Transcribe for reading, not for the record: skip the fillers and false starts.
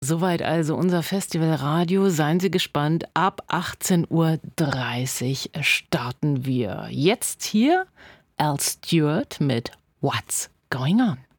Soweit also unser Festivalradio. Seien Sie gespannt, ab 18:30 Uhr starten wir. Jetzt hier Al Stewart mit What's Going On?